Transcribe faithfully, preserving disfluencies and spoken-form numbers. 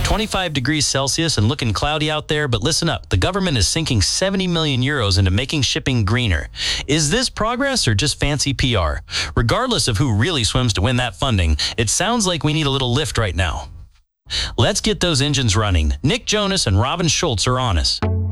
twenty-five degrees Celsius and looking cloudy out there, but listen up. The government is sinking seventy million euros into making shipping greener. Is this progress or just fancy P R? Regardless of who really swims to win that funding, it sounds like we need a little lift right now. Let's get those engines running. Nick Jonas and Robin Schultz are on us.